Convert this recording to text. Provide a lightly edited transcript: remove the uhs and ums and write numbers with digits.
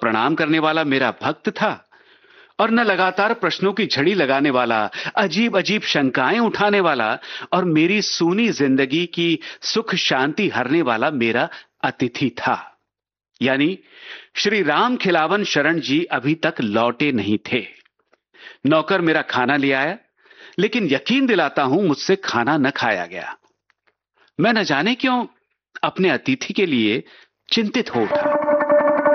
प्रणाम करने वाला मेरा भक्त था और न लगातार प्रश्नों की झड़ी लगाने वाला, अजीब अजीब शंकाएं उठाने वाला और मेरी सूनी जिंदगी की सुख शांति हरने वाला मेरा अतिथि था। यानी श्री राम खिलावन शरण जी अभी तक लौटे नहीं थे। नौकर मेरा खाना ले आया, लेकिन यकीन दिलाता हूं मुझसे खाना न खाया गया। मैं न जाने क्यों अपने अतिथि के लिए चिंतित हो उठा।